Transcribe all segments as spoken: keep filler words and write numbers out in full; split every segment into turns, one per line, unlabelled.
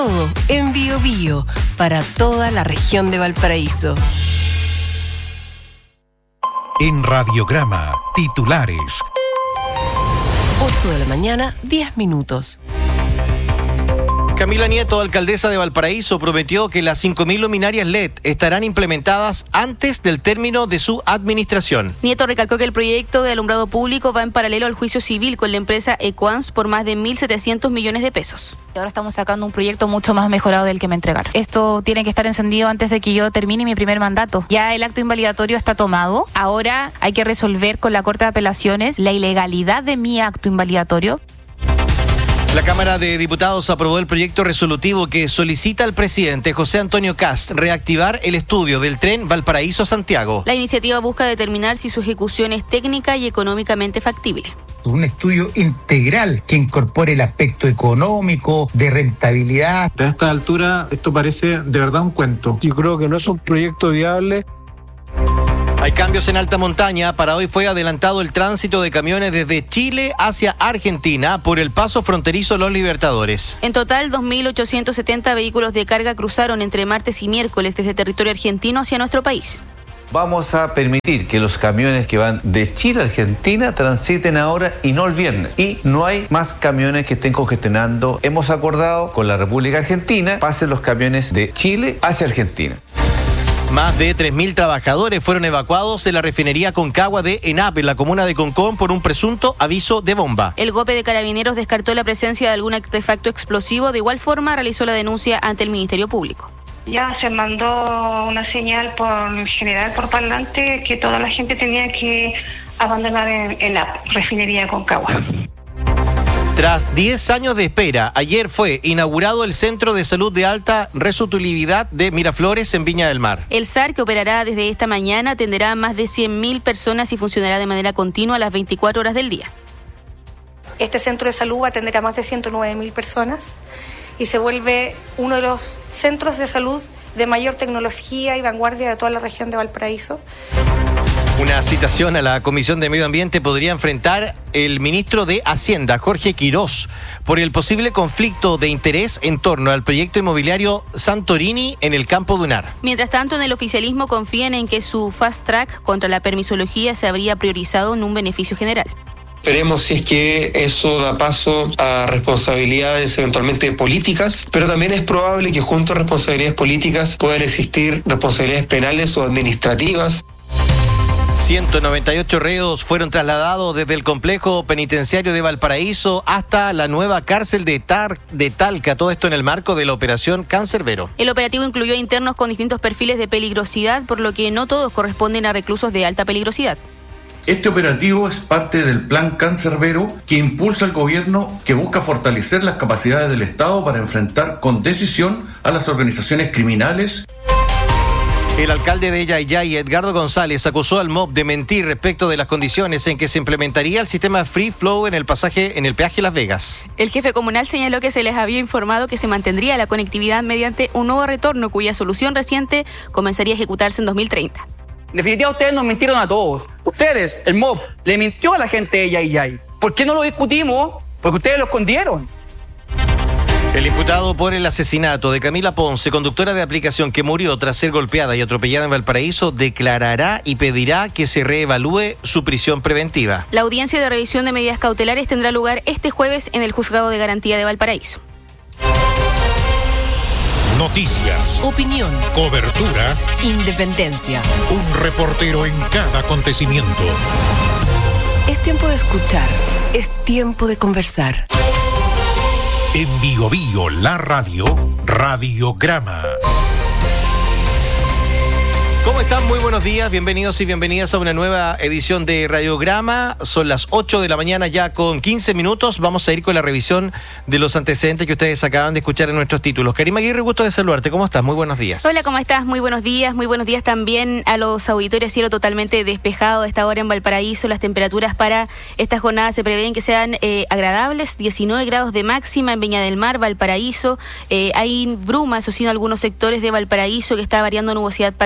Todo en Bio Bio para toda la región de Valparaíso.
En Radiograma, titulares.
ocho de la mañana, diez minutos.
Camila Nieto, alcaldesa de Valparaíso, prometió que las cinco mil luminarias L E D estarán implementadas antes del término de su administración.
Nieto recalcó que el proyecto de alumbrado público va en paralelo al juicio civil con la empresa Equans por más de mil setecientos millones de pesos.
Ahora estamos sacando un proyecto mucho más mejorado del que me entregaron. Esto tiene que estar encendido antes de que yo termine mi primer mandato. Ya el acto invalidatorio está tomado. Ahora hay que resolver con la Corte de Apelaciones la ilegalidad de mi acto invalidatorio.
La Cámara de Diputados aprobó el proyecto resolutivo que solicita al presidente José Antonio Kast reactivar el estudio del tren Valparaíso-Santiago.
La iniciativa busca determinar si su ejecución es técnica y económicamente factible.
Un estudio integral que incorpore el aspecto económico, de rentabilidad.
A esta altura esto parece de verdad un cuento.
Yo creo que no es un proyecto viable.
Hay cambios en alta montaña. Para hoy fue adelantado el tránsito de camiones desde Chile hacia Argentina por el paso fronterizo Los Libertadores.
En total, dos mil ochocientos setenta vehículos de carga cruzaron entre martes y miércoles desde territorio argentino hacia nuestro país.
Vamos a permitir que los camiones que van de Chile a Argentina transiten ahora y no el viernes. Y no hay más camiones que estén congestionando. Hemos acordado con la República Argentina, pasen los camiones de Chile hacia Argentina.
Más de tres mil trabajadores fueron evacuados de la refinería Concagua de ENAP, en la comuna de Concón, por un presunto aviso de bomba.
El GOPE de Carabineros descartó la presencia de algún artefacto explosivo. De igual forma, realizó la denuncia ante el Ministerio Público.
Ya se mandó una señal por general por parlante que toda la gente tenía que abandonar en, en la refinería Concagua.
Tras diez años de espera, ayer fue inaugurado el Centro de Salud de Alta Resolutividad de Miraflores en Viña del Mar.
El S A R, que operará desde esta mañana, atenderá a más de cien mil personas y funcionará de manera continua a las veinticuatro horas del día.
Este centro de salud atenderá a más de ciento nueve mil personas y se vuelve uno de los centros de salud de mayor tecnología y vanguardia de toda la región de Valparaíso.
Una citación a la Comisión de Medio Ambiente podría enfrentar el ministro de Hacienda, Jorge Quirós, por el posible conflicto de interés en torno al proyecto inmobiliario Santorini en el Campo Dunar.
Mientras tanto, en el oficialismo confían en que su fast track contra la permisología se habría priorizado en un beneficio general.
Veremos si es que eso da paso a responsabilidades eventualmente políticas, pero también es probable que junto a responsabilidades políticas puedan existir responsabilidades penales o administrativas.
ciento noventa y ocho reos fueron trasladados desde el complejo penitenciario de Valparaíso hasta la nueva cárcel de, Tar, de Talca, todo esto en el marco de la operación Cancerbero.
El operativo incluyó internos con distintos perfiles de peligrosidad, por lo que no todos corresponden a reclusos de alta peligrosidad.
Este operativo es parte del plan Cancerbero que impulsa el gobierno, que busca fortalecer las capacidades del Estado para enfrentar con decisión a las organizaciones criminales.
El alcalde de Yayay, Edgardo González, acusó al M O B de mentir respecto de las condiciones en que se implementaría el sistema Free Flow en el pasaje en el peaje Las Vegas.
El jefe comunal señaló que se les había informado que se mantendría la conectividad mediante un nuevo retorno cuya solución reciente comenzaría a ejecutarse en dos mil treinta.
En definitiva, ustedes nos mintieron a todos. Ustedes, el M O B, le mintió a la gente de Yayay. ¿Por qué no lo discutimos? Porque ustedes lo escondieron.
El imputado por el asesinato de Camila Ponce, conductora de aplicación que murió tras ser golpeada y atropellada en Valparaíso, declarará y pedirá que se reevalúe su prisión preventiva.
La audiencia de revisión de medidas cautelares tendrá lugar este jueves en el Juzgado de Garantía de Valparaíso.
Noticias,
opinión,
cobertura,
independencia.
Un reportero en cada acontecimiento.
Es tiempo de escuchar, es tiempo de conversar.
En Bio Bio, la radio, Radiograma.
¿Cómo están? Muy buenos días, bienvenidos y bienvenidas a una nueva edición de Radiograma. Son las ocho de la mañana ya con quince minutos. Vamos a ir con la revisión de los antecedentes que ustedes acaban de escuchar en nuestros títulos. Karima Aguirre, gusto de saludarte. ¿Cómo estás? Muy buenos días.
Hola, ¿cómo estás? Muy buenos días. Muy buenos días también a los auditores. Cielo totalmente despejado a esta hora en Valparaíso. Las temperaturas para esta jornada se prevén que sean eh, agradables. diecinueve grados de máxima en Viña del Mar, Valparaíso. Eh, hay bruma, eso sí, en algunos sectores de Valparaíso que está variando nubosidad parcial.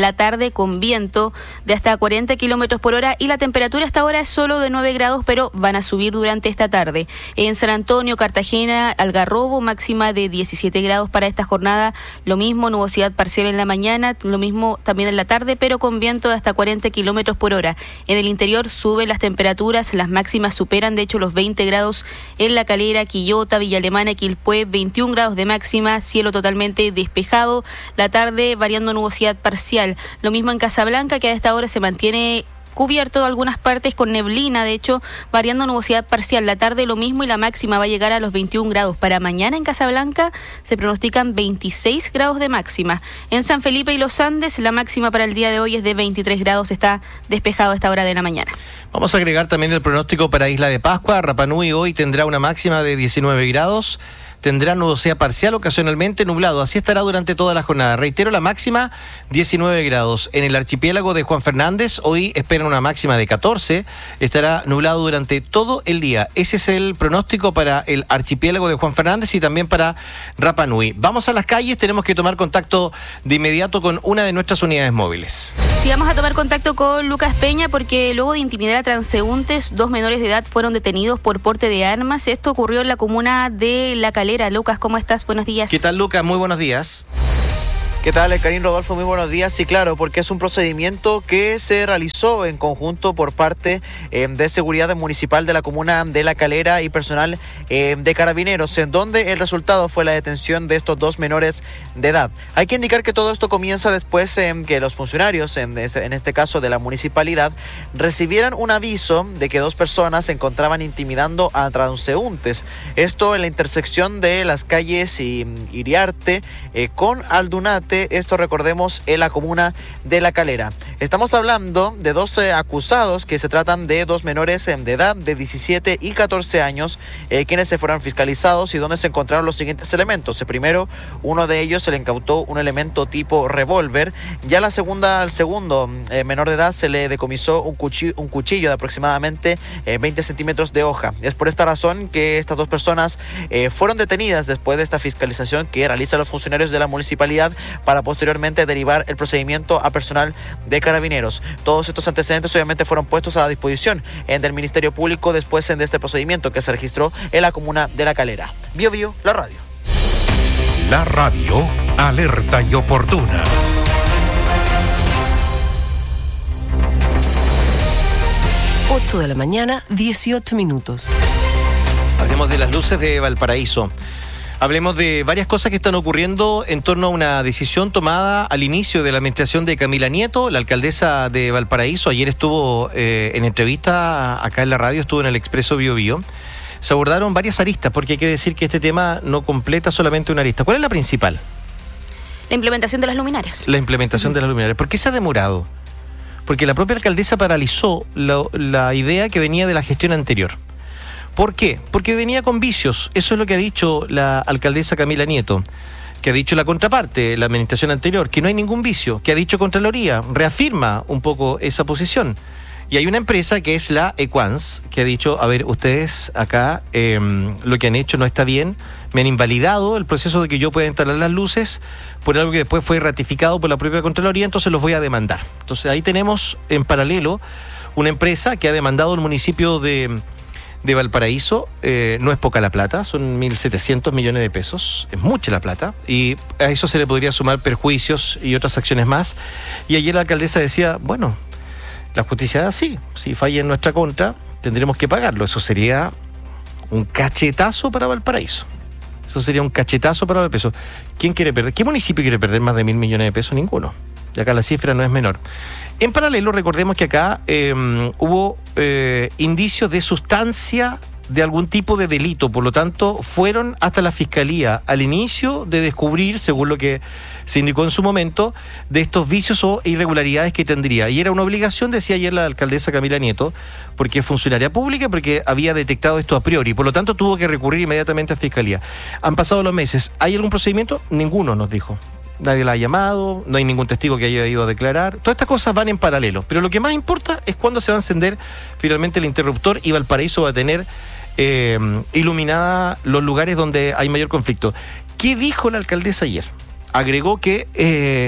la tarde con viento de hasta cuarenta kilómetros por hora y la temperatura hasta ahora es solo de nueve grados, pero van a subir durante esta tarde. En San Antonio, Cartagena, Algarrobo, máxima de diecisiete grados para esta jornada. Lo mismo, nubosidad parcial en la mañana, lo mismo también en la tarde, pero con viento de hasta cuarenta kilómetros por hora. En el interior suben las temperaturas, las máximas superan de hecho los veinte grados en La Calera, Quillota, Villa Alemana, Quilpué, veintiún grados de máxima, cielo totalmente despejado. La tarde variando nubosidad parcial. Lo mismo en Casablanca, que a esta hora se mantiene cubierto de algunas partes con neblina, de hecho, variando nubosidad parcial. La tarde lo mismo y la máxima va a llegar a los veintiún grados. Para mañana en Casablanca se pronostican veintiséis grados de máxima. En San Felipe y Los Andes, la máxima para el día de hoy es de veintitrés grados, está despejado a esta hora de la mañana.
Vamos a agregar también el pronóstico para Isla de Pascua. Rapa Nui hoy tendrá una máxima de diecinueve grados. Tendrá nubosidad parcial, ocasionalmente nublado. Así estará durante toda la jornada. Reitero, la máxima, diecinueve grados. En el archipiélago de Juan Fernández, hoy esperan una máxima de catorce. Estará nublado durante todo el día. Ese es el pronóstico para el archipiélago de Juan Fernández y también para Rapa Nui. Vamos a las calles, tenemos que tomar contacto de inmediato con una de nuestras unidades móviles.
Sí, vamos a tomar contacto con Lucas Peña porque luego de intimidar a transeúntes, dos menores de edad fueron detenidos por porte de armas. Esto ocurrió en la comuna de La Calera. Lucas, ¿cómo estás? Buenos días.
¿Qué tal, Lucas? Muy buenos días.
¿Qué tal, Karim Rodolfo? Muy buenos días. Sí, claro, porque es un procedimiento que se realizó en conjunto por parte eh, de Seguridad Municipal de la Comuna de La Calera y personal eh, de Carabineros, en donde el resultado fue la detención de estos dos menores de edad. Hay que indicar que todo esto comienza después eh, que los funcionarios, en este, en este caso de la municipalidad, recibieran un aviso de que dos personas se encontraban intimidando a transeúntes. Esto en la intersección de las calles Iriarte eh, con Aldunate. Esto, recordemos, en la comuna de La Calera. Estamos hablando de dos eh, acusados que se tratan de dos menores eh, de edad de diecisiete y catorce años, eh, quienes se fueron fiscalizados y donde se encontraron los siguientes elementos. El primero, uno de ellos se le incautó un elemento tipo revólver. Ya la segunda, al segundo eh, menor de edad se le decomisó un cuchillo, un cuchillo de aproximadamente eh, veinte centímetros de hoja. Es por esta razón que estas dos personas eh, fueron detenidas después de esta fiscalización que realizan los funcionarios de la municipalidad para posteriormente derivar el procedimiento a personal de Carabineros. Todos estos antecedentes obviamente fueron puestos a la disposición en del Ministerio Público después de este procedimiento que se registró en la comuna de La Calera. Bio Bio, la radio.
La radio, alerta y oportuna.
ocho de la mañana, dieciocho minutos.
Hablemos de las luces de Valparaíso. Hablemos de varias cosas que están ocurriendo en torno a una decisión tomada al inicio de la administración de Camila Nieto, la alcaldesa de Valparaíso. Ayer estuvo eh, en entrevista acá en la radio, estuvo en el Expreso Bio Bio. Se abordaron varias aristas, porque hay que decir que este tema no completa solamente una arista. ¿Cuál es la principal?
La implementación de las luminarias.
La implementación uh-huh. de las luminarias. ¿Por qué se ha demorado? Porque la propia alcaldesa paralizó la, la idea que venía de la gestión anterior. ¿Por qué? Porque venía con vicios. Eso es lo que ha dicho la alcaldesa Camila Nieto, que ha dicho la contraparte, la administración anterior, que no hay ningún vicio, que ha dicho Contraloría, reafirma un poco esa posición. Y hay una empresa que es la Equans, que ha dicho, a ver, ustedes acá eh, lo que han hecho no está bien, me han invalidado el proceso de que yo pueda instalar las luces por algo que después fue ratificado por la propia Contraloría, entonces los voy a demandar. Entonces ahí tenemos en paralelo una empresa que ha demandado al municipio de... de Valparaíso. Eh, no es poca la plata, son mil setecientos millones de pesos, es mucha la plata, y a eso se le podría sumar perjuicios y otras acciones más. Y ayer la alcaldesa decía, bueno, la justicia es así, si falla en nuestra contra, tendremos que pagarlo. Eso sería un cachetazo para Valparaíso. Eso sería un cachetazo para Valparaíso. ¿Quién quiere perder? ¿Qué municipio quiere perder más de mil millones de pesos? Ninguno. Y acá la cifra no es menor. En paralelo, recordemos que acá eh, hubo eh, indicios de sustancia de algún tipo de delito, por lo tanto, fueron hasta la Fiscalía al inicio de descubrir, según lo que se indicó en su momento, de estos vicios o irregularidades que tendría. Y era una obligación, decía ayer la alcaldesa Camila Nieto, porque es funcionaria pública, porque había detectado esto a priori, por lo tanto tuvo que recurrir inmediatamente a Fiscalía. Han pasado los meses, ¿hay algún procedimiento? Ninguno, nos dijo. Nadie la ha llamado, no hay ningún testigo que haya ido a declarar. Todas estas cosas van en paralelo, pero lo que más importa es cuándo se va a encender finalmente el interruptor y Valparaíso va a tener eh, iluminada los lugares donde hay mayor conflicto. ¿Qué dijo la alcaldesa ayer? Agregó que eh,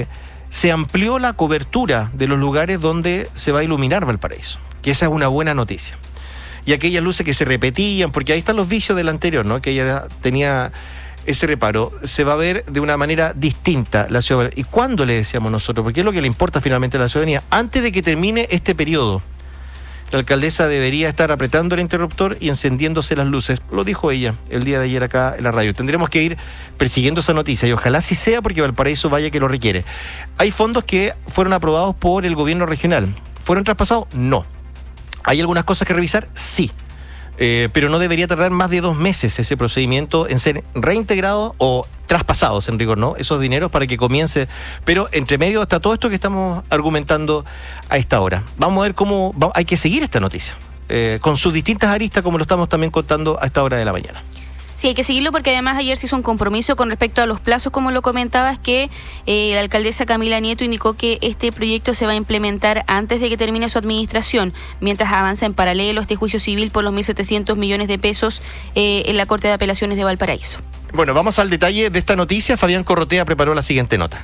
se amplió la cobertura de los lugares donde se va a iluminar Valparaíso, que esa es una buena noticia. Y aquellas luces que se repetían, porque ahí están los vicios del anterior, ¿no? Que ella tenía ese reparo, se va a ver de una manera distinta la ciudad. ¿Y cuándo le decíamos nosotros? Porque es lo que le importa finalmente a la ciudadanía. Antes de que termine este periodo, la alcaldesa debería estar apretando el interruptor y encendiéndose las luces. Lo dijo ella el día de ayer acá en la radio. Tendremos que ir persiguiendo esa noticia y ojalá sí sea, porque Valparaíso vaya que lo requiere. ¿Hay fondos que fueron aprobados por el gobierno regional? ¿Fueron traspasados? No. ¿Hay algunas cosas que revisar? Sí. Eh, pero no debería tardar más de dos meses ese procedimiento en ser reintegrado o traspasados, en rigor, ¿no? Esos dineros para que comience. Pero entre medio está todo esto que estamos argumentando a esta hora. Vamos a ver cómo va, hay que seguir esta noticia, eh, con sus distintas aristas, como lo estamos también contando a esta hora de la mañana.
Sí, hay que seguirlo porque además ayer se hizo un compromiso con respecto a los plazos, como lo comentabas, que eh, la alcaldesa Camila Nieto indicó que este proyecto se va a implementar antes de que termine su administración, mientras avanza en paralelo este juicio civil por los mil setecientos millones de pesos eh, en la Corte de Apelaciones de Valparaíso.
Bueno, vamos al detalle de esta noticia. Fabián Corrotea preparó la siguiente nota.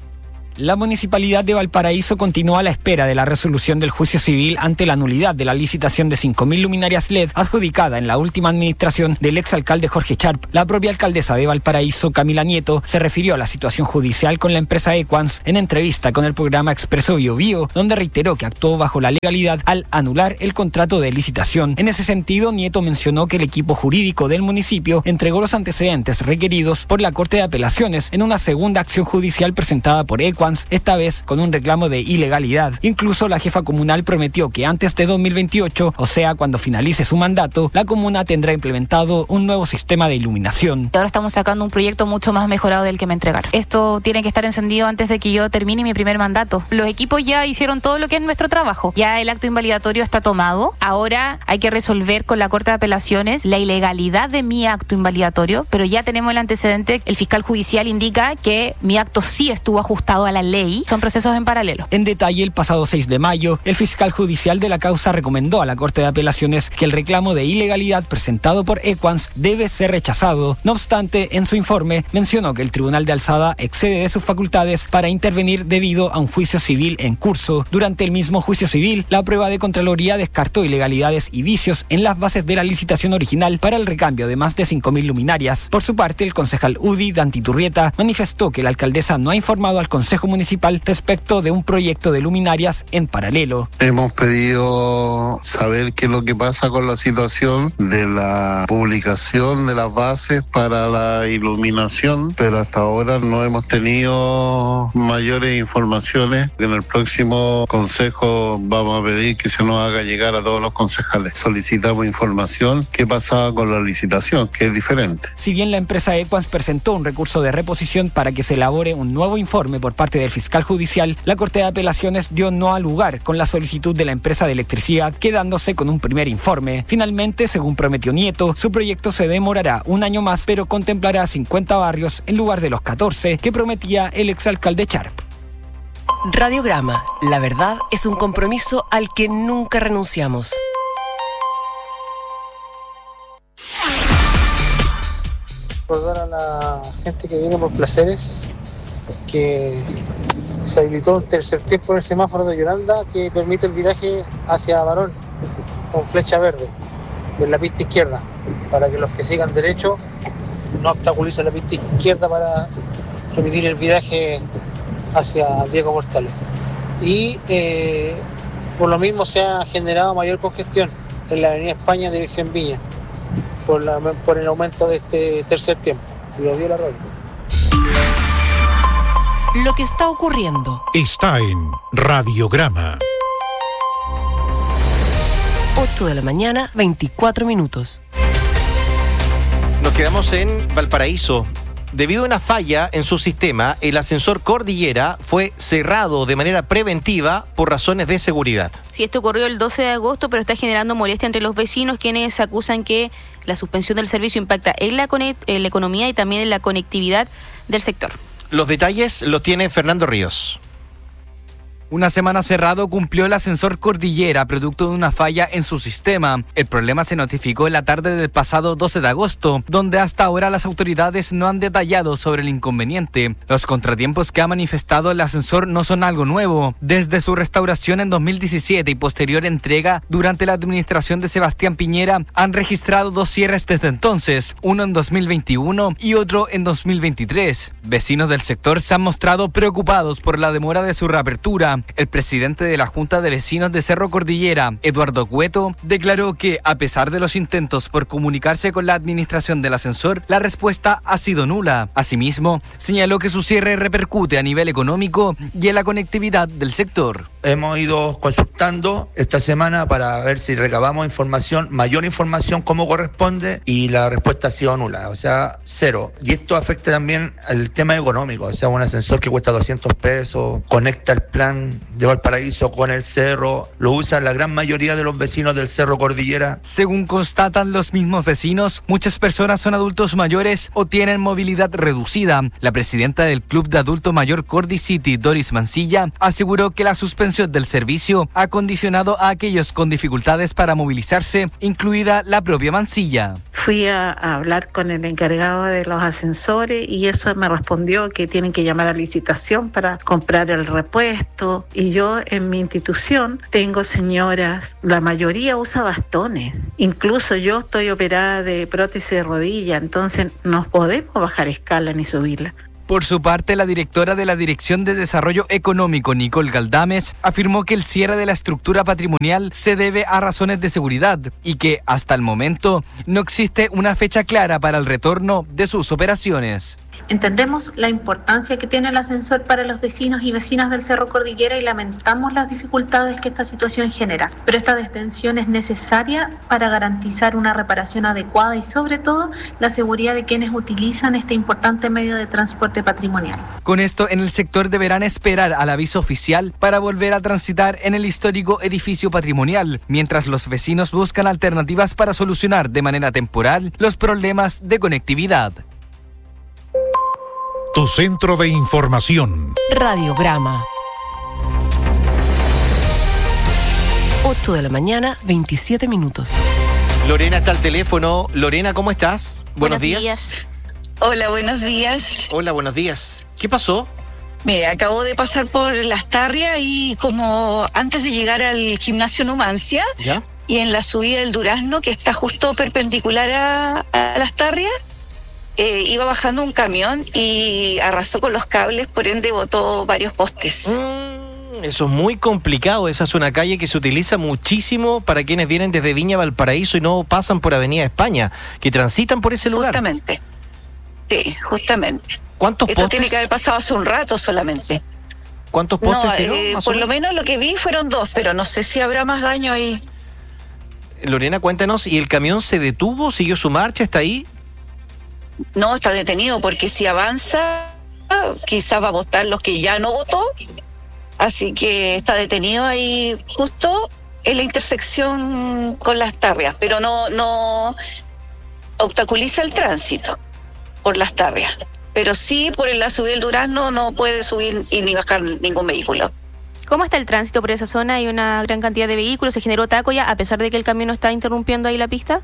La Municipalidad de Valparaíso continúa a la espera de la resolución del juicio civil ante la nulidad de la licitación de cinco mil luminarias L E D adjudicada en la última administración del exalcalde Jorge Charp. La propia alcaldesa de Valparaíso, Camila Nieto, se refirió a la situación judicial con la empresa Equans en entrevista con el programa Expreso Bio Bio, donde reiteró que actuó bajo la legalidad al anular el contrato de licitación. En ese sentido, Nieto mencionó que el equipo jurídico del municipio entregó los antecedentes requeridos por la Corte de Apelaciones en una segunda acción judicial presentada por Equans, esta vez con un reclamo de ilegalidad. Incluso la jefa comunal prometió que antes de dos mil veintiocho, o sea, cuando finalice su mandato, la comuna tendrá implementado un nuevo sistema de iluminación.
Ahora estamos sacando un proyecto mucho más mejorado del que me entregaron. Esto tiene que estar encendido antes de que yo termine mi primer mandato. Los equipos ya hicieron todo lo que es nuestro trabajo. Ya el acto invalidatorio está tomado. Ahora hay que resolver con la Corte de Apelaciones la ilegalidad de mi acto invalidatorio, pero ya tenemos el antecedente. El fiscal judicial indica que mi acto sí estuvo ajustado a la ley. Son procesos en paralelo.
En detalle, el pasado seis de mayo, el fiscal judicial de la causa recomendó a la Corte de Apelaciones que el reclamo de ilegalidad presentado por Equans debe ser rechazado. No obstante, en su informe mencionó que el Tribunal de Alzada excede de sus facultades para intervenir debido a un juicio civil en curso. Durante el mismo juicio civil, la prueba de Contraloría descartó ilegalidades y vicios en las bases de la licitación original para el recambio de más de cinco mil luminarias. Por su parte, el concejal U D I, Danti Turrieta, manifestó que la alcaldesa no ha informado al Consejo Municipal respecto de un proyecto de luminarias en paralelo.
Hemos pedido saber qué es lo que pasa con la situación de la publicación de las bases para la iluminación, pero hasta ahora no hemos tenido mayores informaciones. En el próximo consejo vamos a pedir que se nos haga llegar a todos los concejales. Solicitamos información qué pasaba con la licitación, que es diferente.
Si bien la empresa Equans presentó un recurso de reposición para que se elabore un nuevo informe por parte del fiscal judicial, la Corte de Apelaciones dio no al lugar con la solicitud de la empresa de electricidad, quedándose con un primer informe. Finalmente, según prometió Nieto, su proyecto se demorará un año más, pero contemplará cincuenta barrios en lugar de los catorce que prometía el exalcalde Charp.
Radiograma, la verdad es un compromiso al que nunca renunciamos.
Recordar a la gente que viene por placeres que se habilitó un tercer tiempo en el semáforo de Yolanda que permite el viraje hacia Barón con flecha verde en la pista izquierda, para que los que sigan derecho no obstaculicen la pista izquierda para permitir el viraje hacia Diego Portales. Y eh, por lo mismo se ha generado mayor congestión en la avenida España dirección Viña por, la, por el aumento de este tercer tiempo. Cuidado bien la radio.
Lo que está ocurriendo
está en Radiograma.
ocho de la mañana, veinticuatro minutos.
Nos quedamos en Valparaíso. Debido a una falla en su sistema, el ascensor Cordillera fue cerrado de manera preventiva por razones de seguridad.
Sí, esto ocurrió el doce de agosto, pero está generando molestia entre los vecinos, quienes acusan que la suspensión del servicio impacta en la, conect- en la economía y también en la conectividad del sector.
Los detalles los tiene Fernando Ríos.
Una semana cerrado cumplió el ascensor Cordillera, producto de una falla en su sistema. El problema se notificó en la tarde del pasado doce de agosto, donde hasta ahora las autoridades no han detallado sobre el inconveniente. Los contratiempos que ha manifestado el ascensor no son algo nuevo. Desde su restauración en dos mil diecisiete y posterior entrega durante la administración de Sebastián Piñera, han registrado dos cierres desde entonces, uno en dos mil veintiuno y otro en dos mil veintitrés. Vecinos del sector se han mostrado preocupados por la demora de su reapertura. El presidente de la Junta de Vecinos de Cerro Cordillera, Eduardo Cueto, declaró que, a pesar de los intentos por comunicarse con la administración del ascensor, la respuesta ha sido nula. Asimismo, señaló que su cierre repercute a nivel económico y en la conectividad del sector.
Hemos ido consultando esta semana para ver si recabamos información, mayor información como corresponde, y la respuesta ha sido nula, o sea, cero. Y esto afecta también al tema económico, o sea, un ascensor que cuesta doscientos pesos, conecta el plan de Valparaíso con el cerro, lo usan la gran mayoría de los vecinos del Cerro Cordillera.
Según constatan los mismos vecinos, muchas personas son adultos mayores o tienen movilidad reducida. La presidenta del Club de Adulto Mayor Cordy City, Doris Mancilla, aseguró que la suspensión del servicio ha condicionado a aquellos con dificultades para movilizarse, incluida la propia Mancilla.
Fui a, a hablar con el encargado de los ascensores y eso me respondió que tienen que llamar a licitación para comprar el repuesto. Y yo en mi institución tengo señoras, la mayoría usa bastones. Incluso yo estoy operada de prótesis de rodilla, entonces no podemos bajar escala ni subirla.
Por su parte, la directora de la Dirección de Desarrollo Económico, Nicole Galdames, afirmó que el cierre de la estructura patrimonial se debe a razones de seguridad y que, hasta el momento, no existe una fecha clara para el retorno de sus operaciones.
Entendemos la importancia que tiene el ascensor para los vecinos y vecinas del Cerro Cordillera y lamentamos las dificultades que esta situación genera, pero esta detención es necesaria para garantizar una reparación adecuada y sobre todo la seguridad de quienes utilizan este importante medio de transporte patrimonial.
Con esto, en el sector deberán esperar al aviso oficial para volver a transitar en el histórico edificio patrimonial, mientras los vecinos buscan alternativas para solucionar de manera temporal los problemas de conectividad.
Tu centro de información.
Radiograma. ocho de la mañana, veintisiete minutos.
Lorena está al teléfono. Lorena, ¿cómo estás? Buenos, buenos días.
días. Hola, buenos días.
Hola, buenos días. ¿Qué pasó?
Mira, acabo de pasar por Lastarria y como antes de llegar al gimnasio Numancia, ¿ya? Y en la subida del Durazno, que está justo perpendicular a, a Lastarria, Eh, iba bajando un camión y arrasó con los cables, por ende botó varios postes.
Mm, eso es muy complicado. Esa es una calle que se utiliza muchísimo para quienes vienen desde Viña a Valparaíso y no pasan por Avenida España, que transitan por ese lugar.
Justamente. Sí, justamente.
¿Cuántos
Esto
postes?
tiene que haber pasado hace un rato solamente.
¿Cuántos postes
no,
tiró,
eh,
más
por
o
lo
menos?
menos lo que vi fueron dos, pero no sé si habrá más daño ahí.
Lorena, cuéntanos, ¿y el camión se detuvo? ¿Siguió su marcha? ¿Está ahí?
No, está detenido porque si avanza quizás va a votar los que ya no votó, así que está detenido ahí justo en la intersección con Lastarria, pero no no obstaculiza el tránsito por Lastarria, pero sí por la subida del Durazno no puede subir y ni bajar ningún vehículo.
¿Cómo está el tránsito por esa zona? ¿Hay una gran cantidad de vehículos? ¿Se generó taco ya a pesar de que el camión no está interrumpiendo ahí la pista?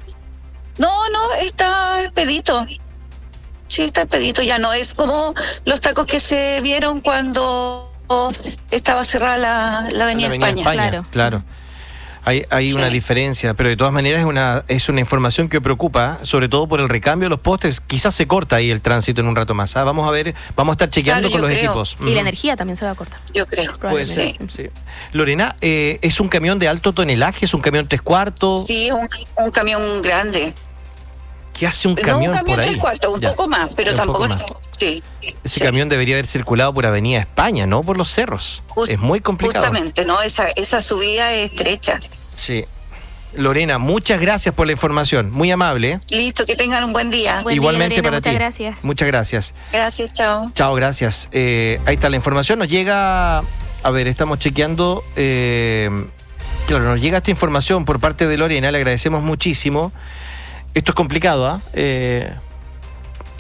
No, no, está expedito. Sí, está expedito. Ya no es como los tacos que se vieron cuando estaba cerrada la, la Avenida,
la Avenida
España.
España. Claro. claro. Hay, hay sí. una diferencia, pero de todas maneras es una es una información que preocupa, sobre todo por el recambio de los postes. Quizás se corta ahí el tránsito en un rato más. ¿Ah? Vamos a ver, vamos a estar chequeando claro, con los
creo.
equipos.
Y uh-huh. la energía también se va a cortar.
Yo creo.
Pues sí. sí. Lorena, eh, ¿es un camión de alto tonelaje? ¿Es un camión tres cuartos?
Sí, es un, un camión grande.
¿Qué hace un camión,
no, un camión
por ahí?
tres cuartos, un ya. poco más, pero un tampoco... Más. Sí,
Ese
sí.
camión debería haber circulado por Avenida España, no por los cerros. Just, es muy complicado.
Justamente, ¿no? Esa, esa subida es estrecha.
Sí. Lorena, muchas gracias por la información, muy amable. ¿eh?
Listo, que tengan un buen día.
Buen
Igualmente
día, Lorena,
para
muchas
ti.
Gracias.
Muchas gracias.
Gracias, chao.
Chao, gracias. Eh, ahí está la información, nos llega, a ver, estamos chequeando, eh, claro, nos llega esta información por parte de Lorena, le agradecemos muchísimo. Esto es complicado, ¿ah? ¿eh?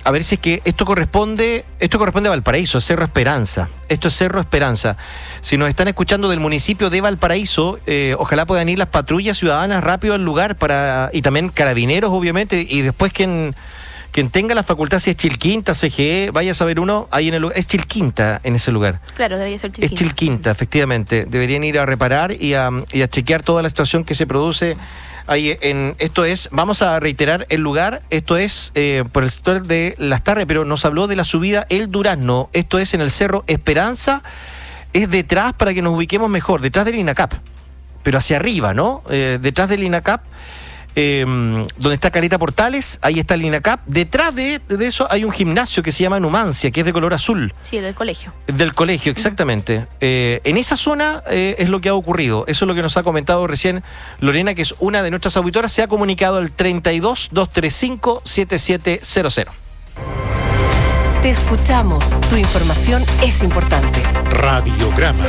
a ver si es que esto corresponde, esto corresponde a Valparaíso, es Cerro Esperanza. Esto es Cerro Esperanza. Si nos están escuchando del municipio de Valparaíso, eh, ojalá puedan ir las patrullas ciudadanas rápido al lugar para y también carabineros, obviamente, y después quien, quien tenga la facultad, si es Chilquinta, C G E, vaya a saber uno, ahí en el lugar, es Chilquinta en ese lugar.
Claro, debería ser Chilquinta.
Es Chilquinta, efectivamente. Deberían ir a reparar y a, y a chequear toda la situación que se produce ahí en, esto es, vamos a reiterar el lugar, esto es eh, por el sector de Las Tarres, pero nos habló de la subida El Durazno, esto es en el Cerro Esperanza, es detrás, para que nos ubiquemos mejor, detrás del INACAP, pero hacia arriba, ¿no? Eh, detrás del INACAP, eh, donde está Caleta Portales, ahí está el INACAP, detrás de, de eso hay un gimnasio que se llama Numancia, que es de color azul.
Sí, del colegio.
Del colegio, exactamente. Eh, en esa zona eh, es lo que ha ocurrido. Eso es lo que nos ha comentado recién Lorena, que es una de nuestras auditoras. Se ha comunicado al treinta y dos, doscientos treinta y cinco, setenta y siete cero cero.
Te escuchamos. Tu información es importante.
Radiograma.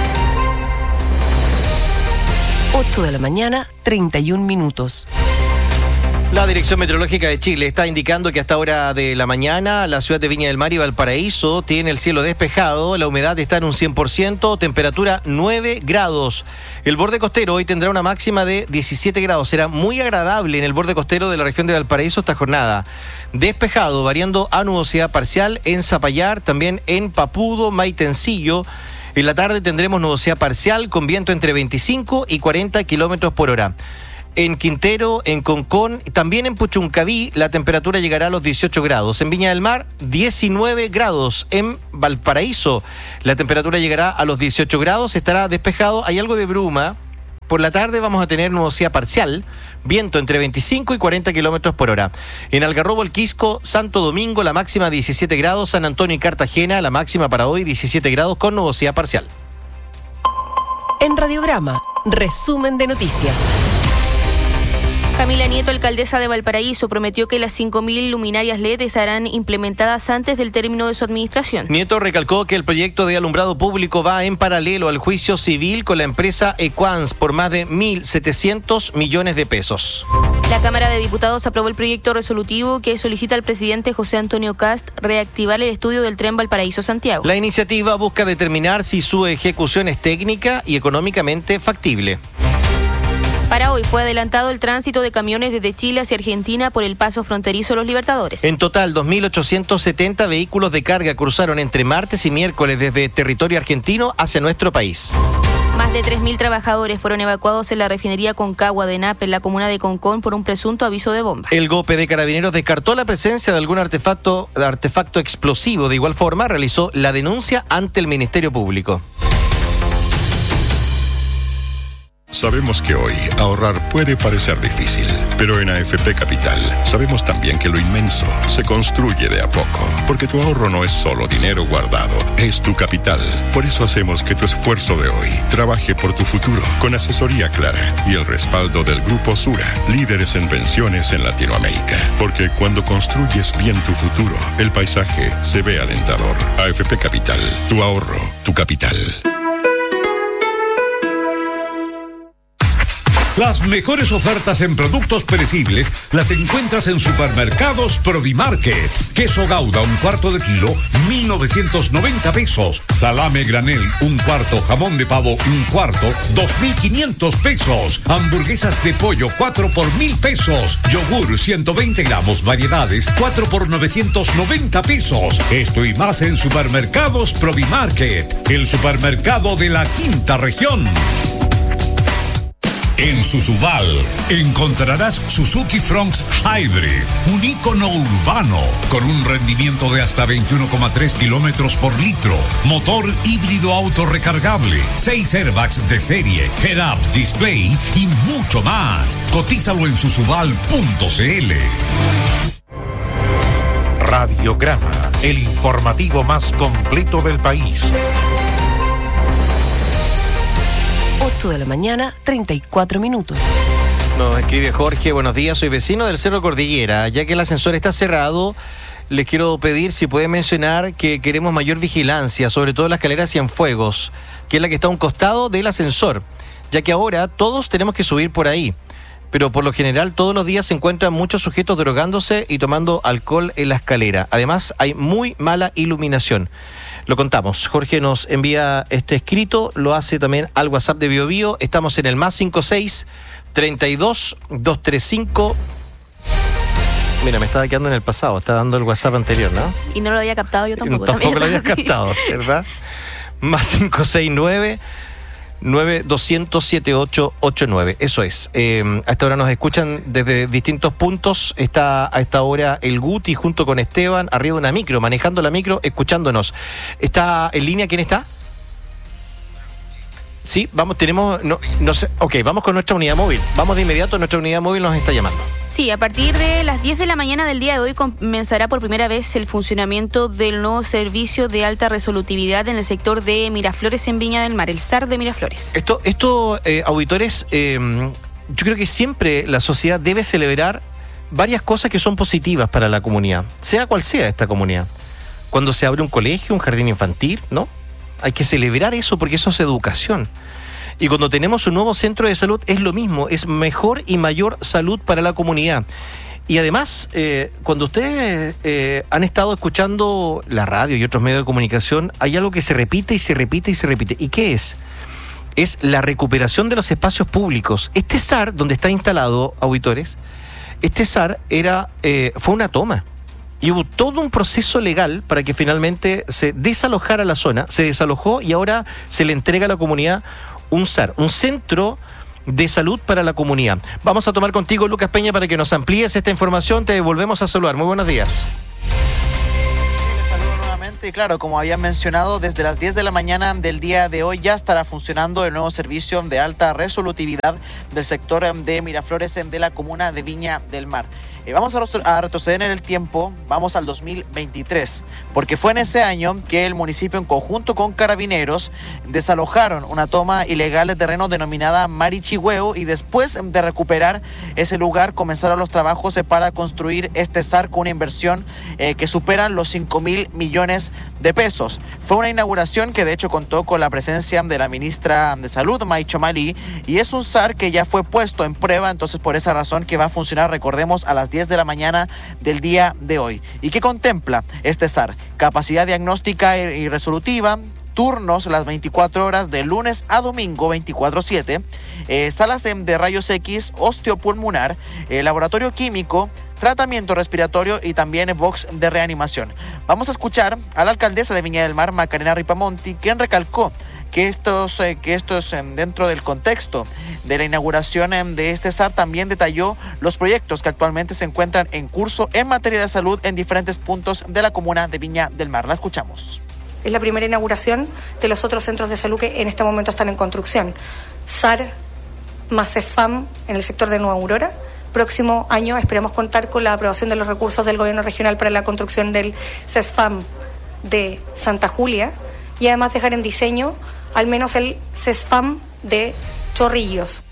ocho de la mañana, treinta y un minutos.
La Dirección Meteorológica de Chile está indicando que hasta hora de la mañana la ciudad de Viña del Mar y Valparaíso tiene el cielo despejado, la humedad está en un cien por ciento, temperatura nueve grados. El borde costero hoy tendrá una máxima de diecisiete grados. Será muy agradable en el borde costero de la región de Valparaíso esta jornada. Despejado, variando a nubosidad parcial en Zapallar, también en Papudo, Maitencillo. En la tarde tendremos nubosidad parcial con viento entre veinticinco y cuarenta kilómetros por hora. En Quintero, en Concón, también en Puchuncaví, la temperatura llegará a los dieciocho grados. En Viña del Mar, diecinueve grados. En Valparaíso, la temperatura llegará a los dieciocho grados. Estará despejado. Hay algo de bruma. Por la tarde vamos a tener nubosidad parcial, viento entre veinticinco y cuarenta kilómetros por hora. En Algarrobo, El Quisco, Santo Domingo, la máxima diecisiete grados. San Antonio y Cartagena, la máxima para hoy diecisiete grados con nubosidad parcial.
En Radiograma, resumen de noticias.
Camila Nieto, alcaldesa de Valparaíso, prometió que las cinco mil luminarias L E D estarán implementadas antes del término de su administración.
Nieto recalcó que el proyecto de alumbrado público va en paralelo al juicio civil con la empresa Equans por más de mil setecientos millones de pesos.
La Cámara de Diputados aprobó el proyecto resolutivo que solicita al presidente José Antonio Kast reactivar el estudio del tren Valparaíso-Santiago.
La iniciativa busca determinar si su ejecución es técnica y económicamente factible.
Para hoy fue adelantado el tránsito de camiones desde Chile hacia Argentina por el paso fronterizo Los Libertadores.
En total, dos mil ochocientos setenta vehículos de carga cruzaron entre martes y miércoles desde territorio argentino hacia nuestro país.
Más de tres mil trabajadores fueron evacuados en la refinería Concagua de Nape, en la comuna de Concón, por un presunto aviso de bomba.
El GOPE de Carabineros descartó la presencia de algún artefacto, artefacto explosivo. De igual forma, realizó la denuncia ante el Ministerio Público.
Sabemos que hoy ahorrar puede parecer difícil, pero en A F P Capital sabemos también que lo inmenso se construye de a poco, porque tu ahorro no es solo dinero guardado, es tu capital. Por eso hacemos que tu esfuerzo de hoy trabaje por tu futuro, con asesoría clara y el respaldo del Grupo Sura, líderes en pensiones en Latinoamérica. Porque cuando construyes bien tu futuro, el paisaje se ve alentador. A F P Capital, tu ahorro, tu capital.
Las mejores ofertas en productos perecibles las encuentras en Supermercados Provimarket. Queso Gouda, un cuarto de kilo, mil novecientos noventa pesos. Salame granel, un cuarto. Jamón de pavo, un cuarto, dos mil quinientos pesos. Hamburguesas de pollo, cuatro por mil pesos. Yogur, ciento veinte gramos, variedades, cuatro por novecientos noventa pesos. Esto y más en Supermercados Provimarket, el supermercado de la quinta región. En Susubal encontrarás Suzuki Fronx Hybrid, un ícono urbano con un rendimiento de hasta veintiuno coma tres kilómetros por litro, motor híbrido autorrecargable, seis airbags de serie, head-up display y mucho más. Cotízalo en susubal punto cl. Radiograma, el informativo más completo del país.
ocho de la mañana, treinta y cuatro minutos.
Nos escribe Jorge, buenos días, soy vecino del Cerro Cordillera. Ya que el ascensor está cerrado, les quiero pedir si pueden mencionar que queremos mayor vigilancia, sobre todo la escalera Cienfuegos, que es la que está a un costado del ascensor, ya que ahora todos tenemos que subir por ahí. pero por lo general todos los días se encuentran muchos sujetos drogándose y tomando alcohol en la escalera. Además, hay muy mala iluminación. Lo contamos. Jorge nos envía este escrito, lo hace también al WhatsApp de Bio Bio. Estamos en el más cinco seis, treinta y dos, doscientos treinta y cinco. Mira, me estaba quedando en el pasado, está dando el WhatsApp anterior, ¿no?
Y no lo había captado yo tampoco.
Tampoco lo había
así.
captado, ¿verdad? Más cinco seis nueve, nueve dos cero cero, siete ocho ocho nueve. Eso es. Eh, a esta hora nos escuchan desde distintos puntos. Está a esta hora el Guti junto con Esteban, arriba de una micro, manejando la micro, escuchándonos. ¿Está en línea? ¿Quién está? Sí, vamos, tenemos, no, no sé, ok, vamos con nuestra unidad móvil. Vamos de inmediato, nuestra unidad móvil nos está llamando.
Sí, a partir de las diez de la mañana del día de hoy comenzará por primera vez el funcionamiento del nuevo servicio de alta resolutividad en el sector de Miraflores en Viña del Mar, el S A R de Miraflores.
Esto, esto eh, auditores, eh, yo creo que siempre la sociedad debe celebrar varias cosas que son positivas para la comunidad, sea cual sea esta comunidad. Cuando se abre un colegio, un jardín infantil, ¿no? Hay que celebrar eso porque eso es educación. Y cuando tenemos un nuevo centro de salud es lo mismo, es mejor y mayor salud para la comunidad. Y además, eh, cuando ustedes eh, han estado escuchando la radio y otros medios de comunicación, hay algo que se repite y se repite y se repite. ¿Y qué es? Es la recuperación de los espacios públicos. Este S A R, donde está instalado, auditores, este S A R era, eh, fue una toma. Y hubo todo un proceso legal para que finalmente se desalojara la zona, se desalojó y ahora se le entrega a la comunidad un S A R, un centro de salud para la comunidad. Vamos a tomar contigo, Lucas Peña, para que nos amplíes esta información. Te volvemos a saludar. Muy buenos días.
Y claro, como había mencionado, desde las diez de la mañana del día de hoy ya estará funcionando el nuevo servicio de alta resolutividad del sector de Miraflores de la comuna de Viña del Mar. Eh, vamos a, a retroceder en el tiempo, vamos al dos mil veintitrés, porque fue en ese año que el municipio en conjunto con Carabineros desalojaron una toma ilegal de terreno denominada Marichigüeo y después de recuperar ese lugar comenzaron los trabajos eh, para construir este S A R con una inversión eh, que superan los cinco mil millones de pesos. Fue una inauguración que de hecho contó con la presencia de la ministra de Salud, May Chomali, y es un S A R que ya fue puesto en prueba, entonces por esa razón que va a funcionar, recordemos, a las diez de la mañana del día de hoy. ¿Y qué contempla este S A R? Capacidad diagnóstica y resolutiva, turnos las veinticuatro horas de lunes a domingo veinticuatro siete, eh, salas de rayos X, osteopulmonar, eh, laboratorio químico, tratamiento respiratorio y también box de reanimación. Vamos a escuchar a la alcaldesa de Viña del Mar, Macarena Ripamonti, quien recalcó que estos, eh, que estos eh, dentro del contexto de la inauguración eh, de este S A R también detalló los proyectos que actualmente se encuentran en curso en materia de salud en diferentes puntos de la comuna de Viña del Mar. La escuchamos.
Es la primera inauguración de los otros centros de salud que en este momento están en construcción. S A R más CEFAM en el sector de Nueva Aurora. Próximo año esperamos contar con la aprobación de los recursos del gobierno regional para la construcción del CESFAM de Santa Julia y además dejar en diseño al menos el CESFAM de Chorrillos.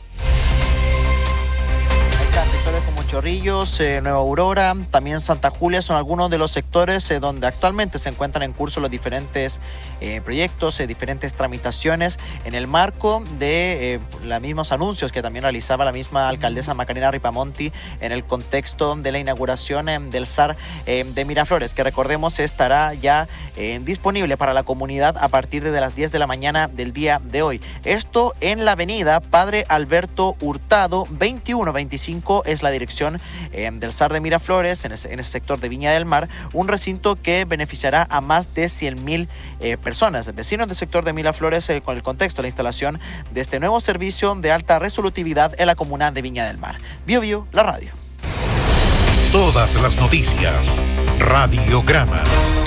Sectores como Chorrillos, eh, Nueva Aurora, también Santa Julia son algunos de los sectores eh, donde actualmente se encuentran en curso los diferentes eh, proyectos, eh, diferentes tramitaciones en el marco de eh, los mismos anuncios que también realizaba la misma alcaldesa Macarena Ripamonti en el contexto de la inauguración eh, del S A R eh, de Miraflores, que recordemos estará ya eh, disponible para la comunidad a partir de las diez de la mañana del día de hoy. Esto en la avenida Padre Alberto Hurtado, veintiuno veinticinco es la dirección eh, del S A R de Miraflores en ese, en ese sector de Viña del Mar, un recinto que beneficiará a más de cien mil eh, personas, vecinos del sector de Miraflores, eh, con el contexto de la instalación de este nuevo servicio de alta resolutividad en la comuna de Viña del Mar. Bio Bio, la radio.
Todas las noticias, Radiograma.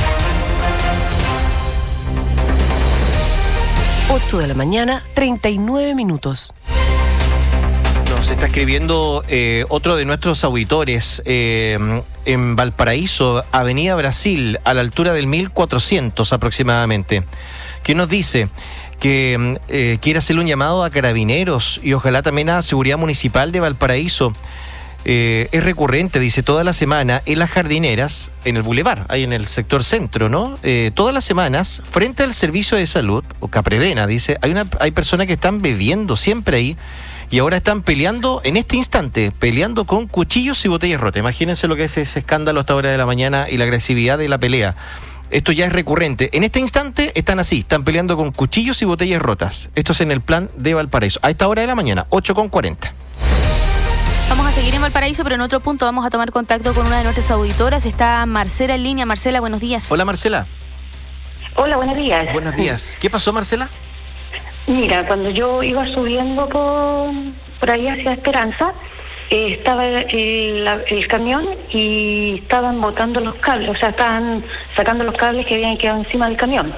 ocho de la mañana, treinta y nueve minutos.
Nos está escribiendo eh, otro de nuestros auditores eh, en Valparaíso, Avenida Brasil, a la altura del mil cuatrocientos aproximadamente, que nos dice que eh, quiere hacerle un llamado a Carabineros y ojalá también a Seguridad Municipal de Valparaíso. Eh, es recurrente, dice, toda la semana en las jardineras, en el bulevar, ahí en el sector centro, ¿no? Eh, todas las semanas, frente al servicio de salud, o Capredena, dice, hay, una, hay personas que están bebiendo siempre ahí. y ahora están peleando, en este instante, peleando con cuchillos y botellas rotas. Imagínense lo que es ese escándalo a esta hora de la mañana y la agresividad de la pelea. Esto ya es recurrente. En este instante están así, están peleando con cuchillos y botellas rotas. Esto es en el plan de Valparaíso. A esta hora de la mañana, ocho con cuarenta.
Vamos a seguir en Valparaíso, pero en otro punto vamos a tomar contacto con una de nuestras auditoras. Está Marcela en línea. Marcela, buenos días.
Hola, Marcela.
Hola, buenos días.
Buenos días. ¿Qué pasó, Marcela?
Mira, cuando yo iba subiendo por, por ahí hacia Esperanza, eh, estaba el, la- el camión y estaban botando los cables, o sea, estaban sacando los cables que habían quedado encima del camión.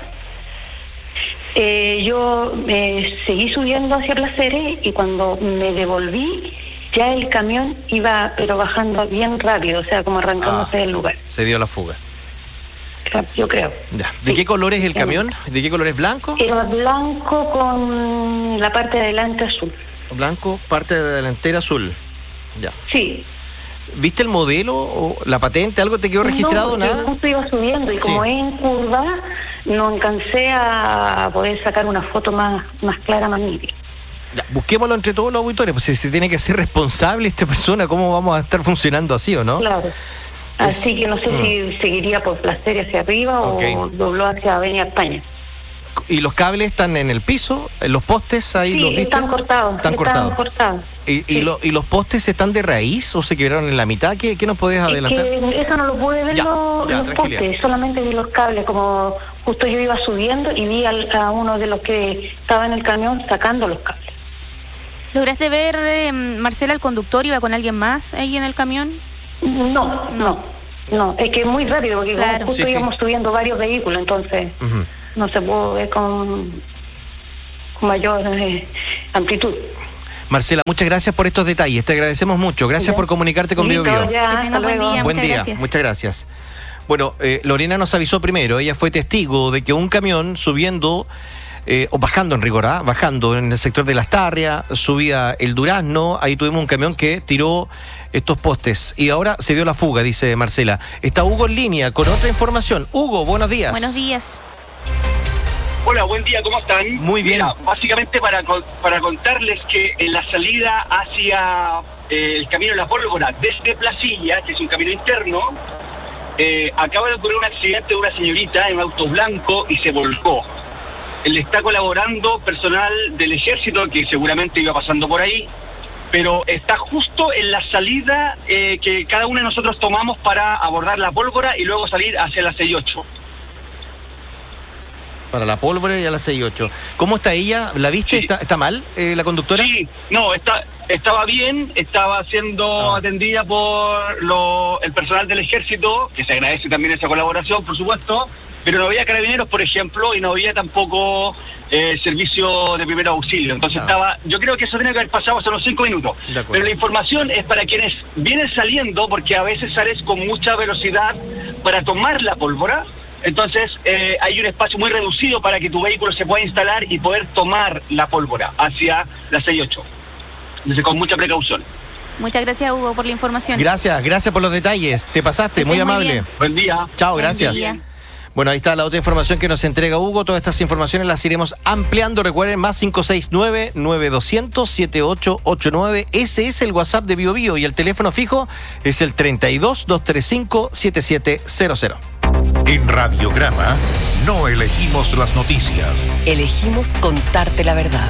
Eh, yo eh, seguí subiendo hacia Placeres y cuando me devolví, ya el camión iba, pero bajando bien rápido, o sea, como arrancándose
Ah.
del lugar.
Se dio la fuga.
Yo creo.
Ya. ¿De qué color es el camión? ¿De qué color es? ¿Blanco?
Era blanco con la parte de adelante azul.
Blanco, parte de delantera azul. Ya.
Sí.
¿Viste el modelo o la patente? ¿Algo te quedó registrado?
No, porque
¿Nada?
justo iba subiendo y
Sí.
como es en curva, no alcancé a poder sacar una foto más, más clara, más nítida.
Ya, busquémoslo entre todos los auditores, pues si se tiene que ser responsable esta persona, ¿cómo vamos a estar funcionando así o no?
Claro. Así que no sé
Mm.
si seguiría por Placer hacia arriba
Ok.
o dobló hacia Avenida España.
¿Y los cables están en el piso? ¿En los postes ahí
Sí,
los viste?
están cortados.
Están cortados.
cortados.
¿Y, y, lo- ¿Y los postes están de raíz o se quebraron en la mitad? ¿Qué, qué nos podés
Es
adelantar?
que eso no lo pude ver
Ya,
los,
ya,
los
tranquilidad.
postes, solamente vi los cables, como justo yo iba subiendo y vi al- a uno de los que estaba en el camión sacando los cables.
¿Lograste ver, eh, Marcela, el conductor iba con alguien más ahí en el camión?
No, no, no, es que es muy rápido porque como
Claro.
justo
Sí, sí.
íbamos subiendo varios vehículos, entonces
Ujú.
no se pudo ver con, con mayor eh, amplitud.
Marcela, muchas gracias por estos detalles, te agradecemos mucho. Gracias
Ya.
por comunicarte con
Listo,
BioBio.
ya,
Que tenga
hasta
buen
luego.
día.
Buen
muchas
día,
gracias.
muchas gracias. Bueno, eh, Lorena nos avisó primero, ella fue testigo de que un camión subiendo, eh, o bajando en rigor, ¿ah? bajando en el sector de Las Tarrias, subía el Durazno, ahí tuvimos un camión que tiró estos postes y ahora se dio la fuga, dice Marcela. Está Hugo en línea con otra información. Hugo, buenos días.
Buenos días.
Hola, buen día, ¿cómo están?
Muy bien.
Mira, básicamente para, con- para contarles que en la salida hacia eh, el camino de la Pólvora desde Placilla, que es un camino interno, eh, acaba de ocurrir un accidente de una señorita en un auto blanco y se volcó. Le está colaborando personal del ejército que seguramente iba pasando por ahí, pero está justo en la salida eh, que cada uno de nosotros tomamos para abordar la Pólvora y luego salir hacia la seis ocho.
Para la pólvora y a las seis y ocho. ¿Cómo está ella? ¿La viste? ¿Está, está mal eh, la conductora?
Sí, no, está, estaba bien, estaba siendo
Ah.
atendida por lo, el personal del ejército, que se agradece también esa colaboración, por supuesto, pero no había carabineros, por ejemplo, y no había tampoco eh, servicio de primer auxilio. Entonces
Ah.
estaba, yo creo que eso tiene que haber pasado hace unos cinco minutos.
De acuerdo.
Pero la información es para quienes vienen saliendo, porque a veces sales con mucha velocidad para tomar la pólvora. Entonces eh, hay un espacio muy reducido para que tu vehículo se pueda instalar y poder tomar la pólvora hacia la seis ocho. Entonces con mucha precaución.
Muchas gracias, Hugo, por la información.
Gracias, gracias por los detalles. Te pasaste,
Que
muy
estés muy
amable.
bien.
Buen día.
Chao,
Buen
gracias.
día.
Bueno, ahí está la otra información que nos entrega Hugo. Todas estas informaciones las iremos ampliando. Recuerden, más cinco seis nueve, nueve dos cero cero, siete ocho ocho nueve. Ese es el WhatsApp de BioBio y el teléfono fijo es el treinta y dos, doscientos treinta y cinco, setenta y siete cero cero.
En Radiograma no elegimos las noticias.
Elegimos contarte la verdad.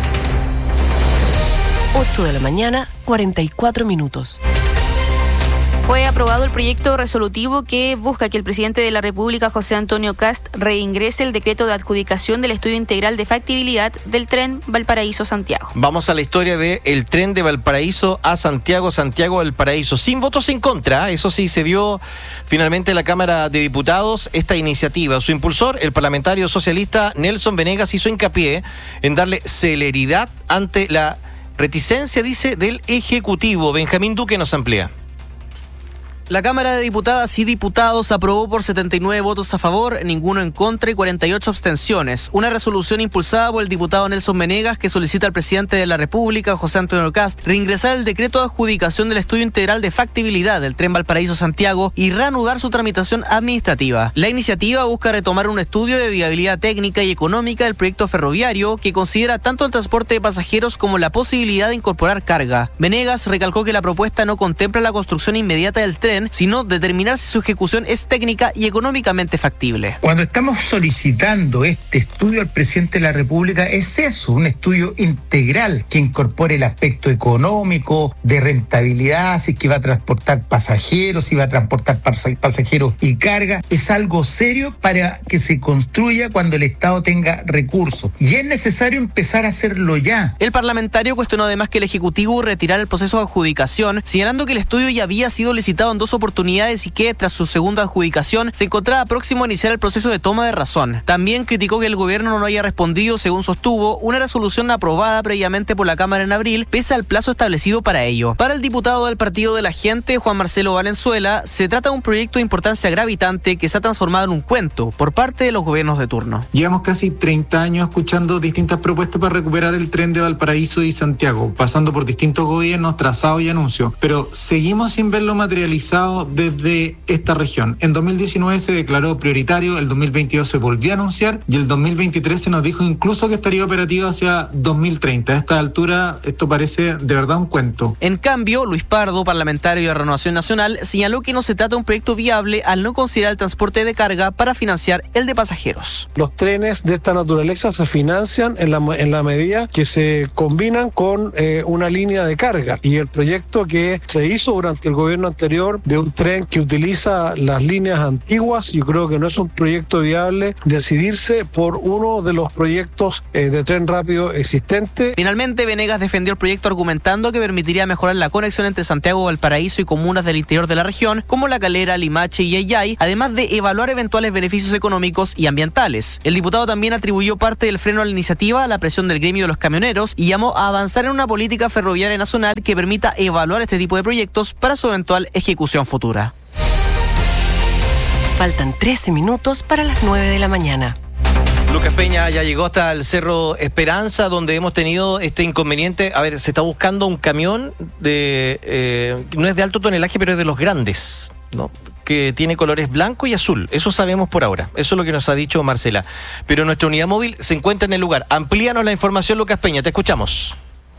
ocho de la mañana, cuarenta y cuatro minutos.
Fue aprobado el proyecto resolutivo que busca que el presidente de la República, José Antonio Kast, reingrese el decreto de adjudicación del estudio integral de factibilidad del tren Valparaíso-Santiago.
Vamos a la historia de el tren de Valparaíso a Santiago, Santiago Valparaíso. Sin votos en contra, eso sí, se dio finalmente en la Cámara de Diputados esta iniciativa. Su impulsor, el parlamentario socialista Nelson Venegas, hizo hincapié en darle celeridad ante la reticencia, dice, del Ejecutivo. Benjamín Duque nos amplía.
La Cámara de Diputadas y Diputados aprobó por setenta y nueve votos a favor, ninguno en contra y cuarenta y ocho abstenciones. Una resolución impulsada por el diputado Nelson Venegas que solicita al presidente de la República, José Antonio Kast, reingresar el decreto de adjudicación del estudio integral de factibilidad del tren Valparaíso-Santiago y reanudar su tramitación administrativa. La iniciativa busca retomar un estudio de viabilidad técnica y económica del proyecto ferroviario que considera tanto el transporte de pasajeros como la posibilidad de incorporar carga. Venegas recalcó que la propuesta no contempla la construcción inmediata del tren, sino determinar si su ejecución es técnica y económicamente factible.
Cuando estamos solicitando este estudio al presidente de la República, es eso, un estudio integral que incorpore el aspecto económico, de rentabilidad, si es que va a transportar pasajeros, si va a transportar pasajeros y carga. Es algo serio para que se construya cuando el Estado tenga recursos. Y es necesario empezar a hacerlo ya.
El parlamentario cuestionó además que el Ejecutivo retirara el proceso de adjudicación, señalando que el estudio ya había sido licitado en dos oportunidades y que, tras su segunda adjudicación, se encontraba próximo a iniciar el proceso de toma de razón. También criticó que el gobierno no haya respondido, según sostuvo, una resolución aprobada previamente por la Cámara en abril, pese al plazo establecido para ello. Para el diputado del Partido de la Gente, Juan Marcelo Valenzuela, se trata de un proyecto de importancia gravitante que se ha transformado en un cuento por parte de los gobiernos de turno.
Llevamos casi treinta años escuchando distintas propuestas para recuperar el tren de Valparaíso y Santiago, pasando por distintos gobiernos, trazados y anuncios, pero seguimos sin verlo materializado desde esta región. En dos mil diecinueve se declaró prioritario, el dos mil veintidós se volvió a anunciar y el dos mil veintitrés se nos dijo incluso que estaría operativo hacia dos mil treinta. A esta altura esto parece de verdad un cuento.
En cambio, Luis Pardo, parlamentario de Renovación Nacional, señaló que no se trata de un proyecto viable al no considerar el transporte de carga para financiar el de pasajeros.
Los trenes de esta naturaleza se financian en la, en la medida que se combinan con eh, una línea de carga, y el proyecto que se hizo durante el gobierno anterior de un tren que utiliza las líneas antiguas, yo creo que no es un proyecto viable decidirse por uno de los proyectos eh, de tren rápido existente.
Finalmente, Venegas defendió el proyecto argumentando que permitiría mejorar la conexión entre Santiago, Valparaíso y comunas del interior de la región, como La Calera, Limache y Yayay, además de evaluar eventuales beneficios económicos y ambientales. El diputado también atribuyó parte del freno a la iniciativa a la presión del gremio de los camioneros y llamó a avanzar en una política ferroviaria nacional que permita evaluar este tipo de proyectos para su eventual ejecución futura.
Faltan trece minutos para las nueve de la mañana.
Lucas Peña ya llegó hasta el Cerro Esperanza, donde hemos tenido este inconveniente. A ver, se está buscando un camión de eh, no es de alto tonelaje, pero es de los grandes, ¿no?, que tiene colores blanco y azul. Eso sabemos por ahora. Eso es lo que nos ha dicho Marcela. Pero nuestra unidad móvil se encuentra en el lugar. Amplíanos la información, Lucas Peña. Te escuchamos.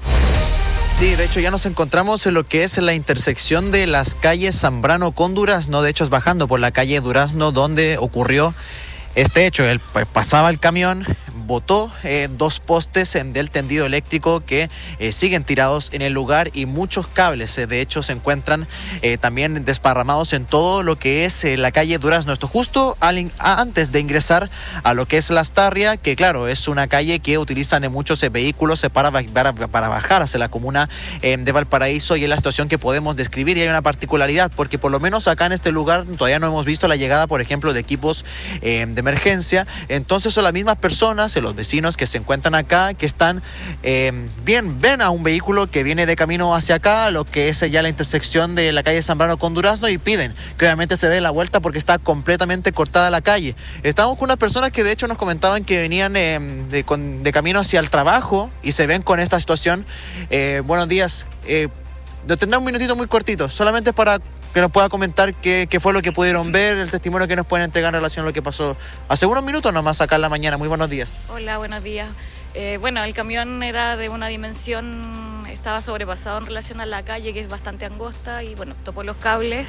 Sí, de hecho ya nos encontramos en lo que es la intersección de las calles Zambrano con Durazno. De hecho es bajando por la calle Durazno donde ocurrió este hecho. Él pasaba el camión, botó eh, dos postes eh, del tendido eléctrico que eh, siguen tirados en el lugar, y muchos cables eh, de hecho se encuentran eh, también desparramados en todo lo que es eh, la calle Durazno. Esto justo al, a, antes de ingresar a lo que es Lastarria, que claro, es una calle que utilizan eh, muchos eh, vehículos eh, para, para, para bajar hacia la comuna eh, de Valparaíso, y es la situación que podemos describir. Y hay una particularidad, porque por lo menos acá en este lugar todavía no hemos visto la llegada, por ejemplo, de equipos eh, de emergencia. Entonces son las mismas personas, los vecinos que se encuentran acá, que están eh, bien, ven a un vehículo que viene de camino hacia acá, lo que es ya la intersección de la calle Zambrano con Durazno, y piden que obviamente se dé la vuelta porque está completamente cortada la calle. Estamos con unas personas que de hecho nos comentaban que venían eh, de, con, de camino hacia el trabajo y se ven con esta situación. Eh, buenos días. Eh, tendré un minutito muy cortito, solamente para que nos pueda comentar qué, qué fue lo que pudieron ver, el testimonio que nos pueden entregar en relación a lo que pasó hace unos minutos nomás acá en la mañana. Muy buenos días.
Hola, buenos días. Eh, bueno, el camión era de una dimensión, estaba sobrepasado en relación a la calle, que es bastante angosta, y bueno, topó los cables,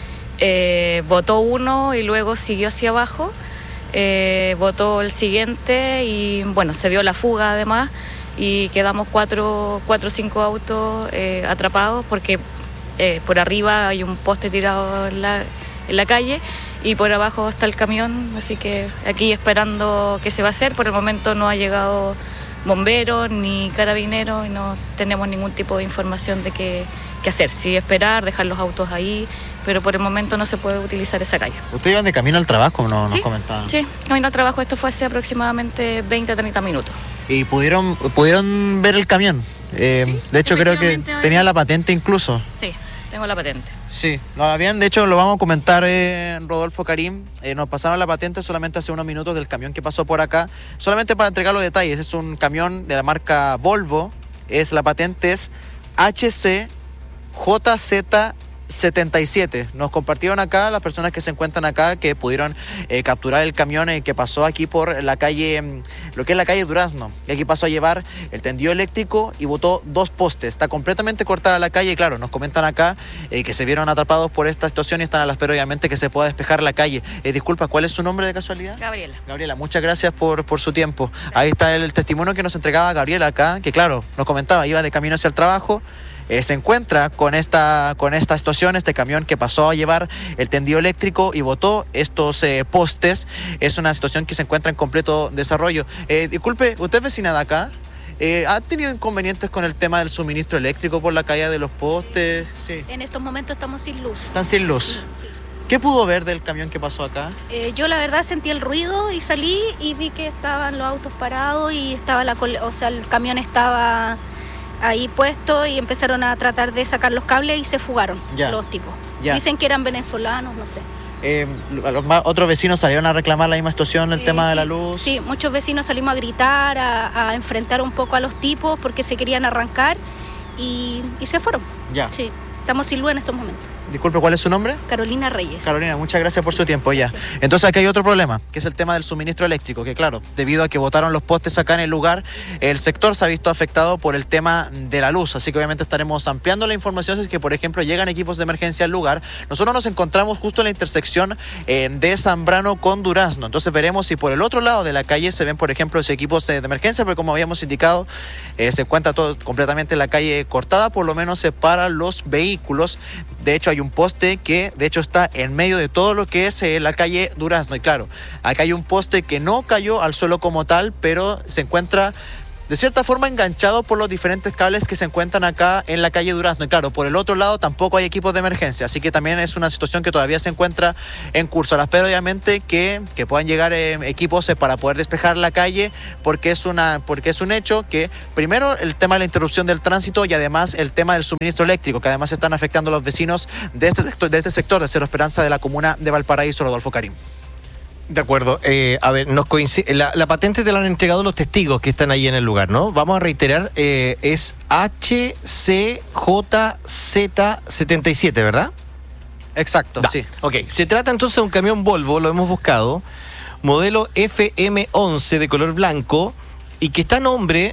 eh, botó uno y luego siguió hacia abajo, eh, botó el siguiente y bueno, se dio la fuga además, y quedamos cuatro o cinco autos eh, atrapados porque Eh, por arriba hay un poste tirado en la, en la calle, y por abajo está el camión, así que aquí esperando qué se va a hacer. Por el momento no ha llegado bomberos ni carabineros y no tenemos ningún tipo de información de qué, qué hacer, si esperar, dejar los autos ahí, pero por el momento no se puede utilizar esa calle.
¿Ustedes iban de camino al trabajo? No, nos
¿Sí?
comentaban.
Sí, camino al trabajo. Esto fue hace aproximadamente veinte a treinta minutos.
¿Y pudieron, pudieron ver el camión? Eh,
¿Sí?
De hecho creo que tenía la patente incluso.
Sí, tengo la patente.
Sí, lo habían, de hecho lo vamos a comentar, eh, Rodolfo, Karim. Eh, nos pasaron la patente solamente hace unos minutos del camión que pasó por acá. Solamente para entregar los detalles, es un camión de la marca Volvo. Es, la patente es H C J Z setenta y siete. Nos compartieron acá las personas que se encuentran acá que pudieron eh, capturar el camión eh, que pasó aquí por la calle, lo que es la calle Durazno, y aquí pasó a llevar el tendido eléctrico y botó dos postes. Está completamente cortada la calle y claro, nos comentan acá eh, que se vieron atrapados por esta situación y están a la espera obviamente que se pueda despejar la calle. Eh, disculpa, ¿cuál es su nombre de casualidad?
Gabriela.
Gabriela, muchas gracias por, por su tiempo. Ahí está el, el testimonio que nos entregaba Gabriela acá, que claro, nos comentaba, iba de camino hacia el trabajo. Eh, se encuentra con esta, con esta situación, este camión que pasó a llevar el tendido eléctrico y botó estos eh, postes. Es una situación que se encuentra en completo desarrollo. Eh, disculpe, ¿usted es vecina de acá? Eh, ¿Ha tenido inconvenientes con el tema del suministro eléctrico por la caída de los postes? Sí.
En estos momentos estamos sin luz.
¿Están sin luz? ¿Qué pudo ver del camión que pasó acá?
Eh, yo la verdad sentí el ruido y salí y vi que estaban los autos parados y estaba la, o sea, el camión estaba ahí puesto y empezaron a tratar de sacar los cables y se fugaron ya. Los tipos. Ya. Dicen que eran venezolanos, no sé.
Eh, los más, ¿Otros vecinos salieron a reclamar la misma situación, el eh, tema
sí,
de la luz?
Sí, muchos vecinos salimos a gritar, a, a enfrentar un poco a los tipos porque se querían arrancar y, y se fueron.
Ya.
Sí, estamos sin luz en estos momentos.
Disculpe, ¿cuál es su nombre?
Carolina Reyes.
Carolina, muchas gracias por su tiempo ya. Sí. Entonces aquí hay otro problema, que es el tema del suministro eléctrico, que claro, debido a que botaron los postes acá en el lugar, el sector se ha visto afectado por el tema de la luz, así que obviamente estaremos ampliando la información si es que, por ejemplo, llegan equipos de emergencia al lugar. Nosotros nos encontramos justo en la intersección eh, de Zambrano con Durazno, entonces veremos si por el otro lado de la calle se ven, por ejemplo, esos equipos de emergencia, pero como habíamos indicado, eh, se encuentra todo completamente la calle cortada, por lo menos separa los vehículos. De hecho, hay un poste que, de hecho, está en medio de todo lo que es eh, la calle Durazno. Y claro, acá hay un poste que no cayó al suelo como tal, pero se encuentra de cierta forma enganchado por los diferentes cables que se encuentran acá en la calle Durazno. Y claro, por el otro lado tampoco hay equipos de emergencia, así que también es una situación que todavía se encuentra en curso. A la espera obviamente que, que puedan llegar eh, equipos eh, para poder despejar la calle, porque es, una, porque es un hecho que primero el tema de la interrupción del tránsito y además el tema del suministro eléctrico, que además están afectando a los vecinos de este sector de, este sector de Cerro Esperanza de la comuna de Valparaíso. Rodolfo, Karim.
De acuerdo. Eh, a ver, nos coincide, la, la patente te la han entregado los testigos que están ahí en el lugar, ¿no? Vamos a reiterar, eh, es H C J Z setenta y siete, ¿verdad?
Exacto, da. Sí.
Ok, se trata entonces de un camión Volvo, lo hemos buscado, modelo F M once de color blanco y que está a nombre